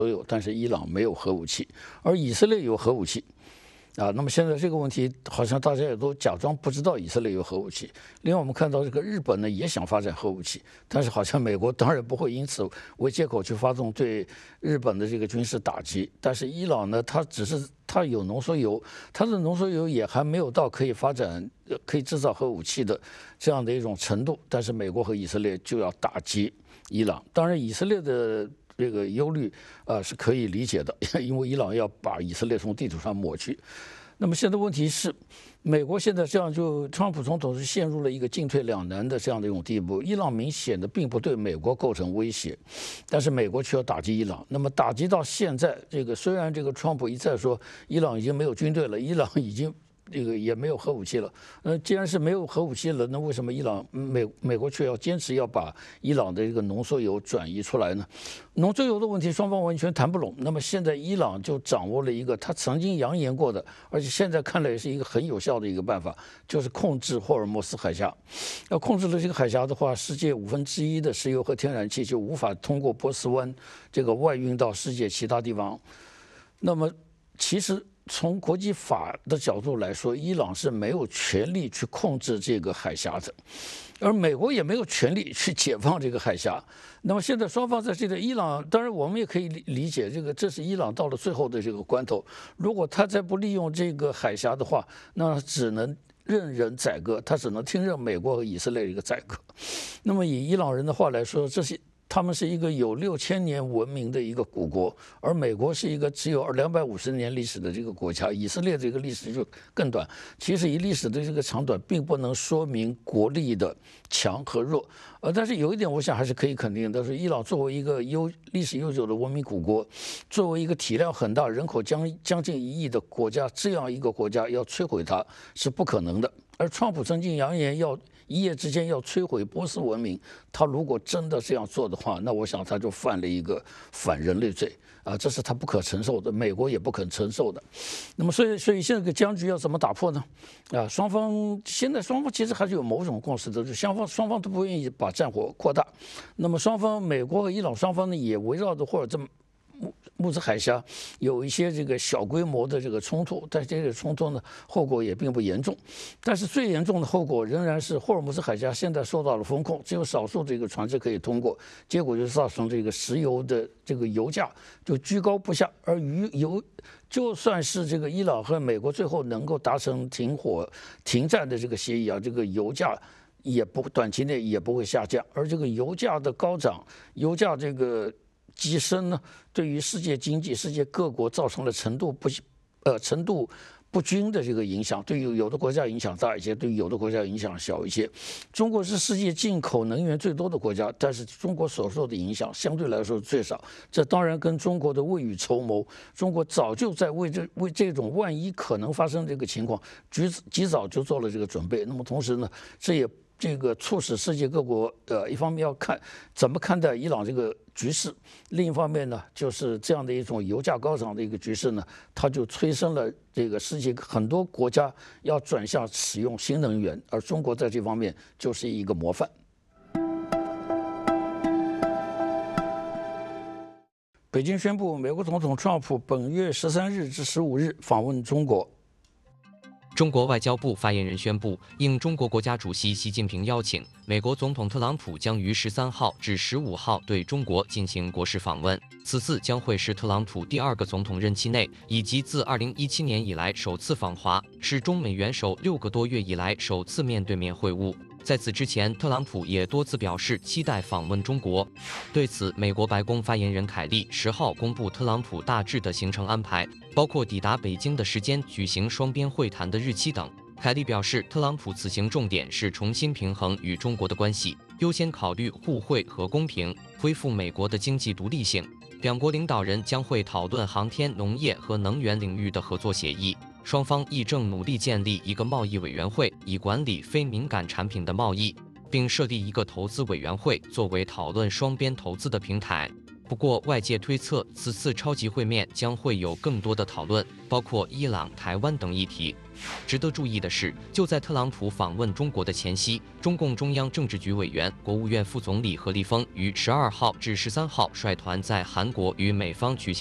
都有，但是伊朗没有核武器，而以色列有核武器。那么现在这个问题好像大家也都假装不知道以色列有核武器。另外，我们看到这个日本呢也想发展核武器，但是好像美国当然不会因此为借口去发动对日本的这个军事打击。但是伊朗呢，它有浓缩铀，它的浓缩铀也还没有到可以发展、可以制造核武器的这样的一种程度。但是美国和以色列就要打击伊朗，当然以色列的这个忧虑是可以理解的，因为伊朗要把以色列从地图上抹去。那么现在问题是，美国现在这样川普总统是陷入了一个进退两难的这样的一种地步。伊朗明显的并不对美国构成威胁，但是美国却要打击伊朗。那么打击到现在，虽然川普一再说伊朗已经没有军队了，伊朗已经也没有核武器了。既然是没有核武器了，那为什么美国却要坚持要把伊朗的这个浓缩铀转移出来呢？浓缩铀的问题，双方完全谈不拢。那么现在伊朗就掌握了一个他曾经扬言过的，而且现在看来也是一个很有效的一个办法，就是控制霍尔木斯海峡。要控制了这个海峡的话，世界1/5的石油和天然气就无法通过波斯湾外运到世界其他地方。那么其实从国际法的角度来说，伊朗是没有权利去控制这个海峡的，而美国也没有权利去解放这个海峡。那么现在双方在这个伊朗，当然我们也可以理解这是伊朗到了最后的这个关头，如果他再不利用这个海峡的话，那只能任人宰割，他只能听任美国和以色列一个宰割。那么以伊朗人的话来说，他们是一个有6000年文明的一个古国，而美国是一个只有250年历史的这个国家，以色列这个历史就更短。其实以历史的这个长短，并不能说明国力的强和弱。但是有一点，我想还是可以肯定的是，伊朗作为一个历史悠久的文明古国，作为一个体量很大、人口将近1亿的国家，这样一个国家要摧毁它是不可能的。而川普曾经扬言要一夜之间要摧毁波斯文明，他如果真的这样做的话，那我想他就犯了一个反人类罪这是他不可承受的，美国也不肯承受的。那么所以现在这个僵局要怎么打破呢？现在双方其实还是有某种共识的，就是双方都不愿意把战火扩大。那么美国和伊朗双方呢，也围绕着或者这么木斯海峡有一些小规模的冲突，但这个冲突呢后果也并不严重。但是最严重的后果仍然是霍尔木斯海峡现在受到了封控，只有少数船只可以通过，结果就造成石油的油价就居高不下。而就算是伊朗和美国最后能够达成停战的协议油价短期内也不会下降。而油价的高涨，油价跻身呢，对于世界经济、世界各国造成了程度不均的影响，对于有的国家影响大一些，对于有的国家影响小一些。中国是世界进口能源最多的国家，但是中国所受的影响相对来说最少。这当然跟中国的未雨绸缪，中国早就在为这种万一可能发生这个情况，及早就做了准备。那么同时呢，这也促使世界各国一方面要怎么看待伊朗局势，另一方面呢，就是这样的一种油价高涨的局势呢，它就催生了世界很多国家要转向使用新能源，而中国在这方面就是一个模范。北京宣布，美国总统川普本月13日至15日访问中国。 中国外交部发言人宣布，应中国国家主席习近平邀请，美国总统特朗普将于13号至15号对中国进行国事访问。此次将会是特朗普第2个总统任期内，以及自2017年以来首次访华，是中美元首6个多月以来首次面对面会晤。在此之前，特朗普也多次表示期待访问中国。对此，美国白宫发言人凯利10号公布特朗普大致的行程安排，包括抵达北京的时间、举行双边会谈的日期等。凯利表示，特朗普此行重点是重新平衡与中国的关系，优先考虑互惠和公平，恢复美国的经济独立性。两国领导人将会讨论航天、农业和能源领域的合作协议。双方亦正努力建立一个贸易委员会，以管理非敏感产品的贸易，并设立一个投资委员会作为讨论双边投资的平台。 不过，外界推测此次超级会面将会有更多的讨论，包括伊朗、台湾等议题。值得注意的是，就在特朗普访问中国的前夕，中共中央政治局委员、国务院副总理何立峰于12号至13号率团在韩国与美方举行